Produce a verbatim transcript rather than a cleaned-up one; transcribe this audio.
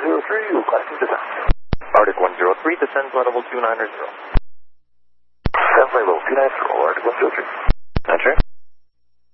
zero three, requesting descent. Arctic one zero three, descends on level two nine zero. Descent level two nine zero, Arctic one zero three.